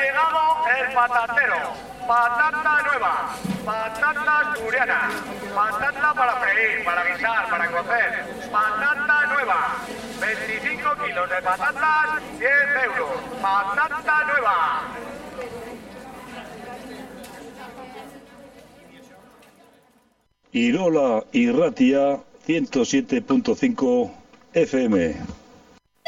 llegado el patatero. Patata nueva, patata asturiana, patata para freír, para guisar, para cocer, patata nueva, 25 kilos de patatas, 10 euros, patata nueva. Irola Irratia 107.5 FM.